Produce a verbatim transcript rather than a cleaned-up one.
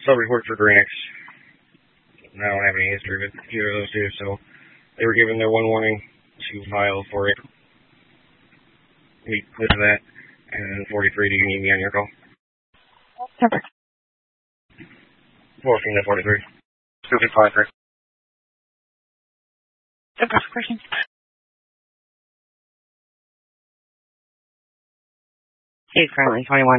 So report for Greenix. I don't have any history with either of those two, so they were given their one warning to file for it. We clear that. And forty-three, do you need me on your call? Perfect. fourteen to forty-three. two five three. Question. He's currently twenty-one.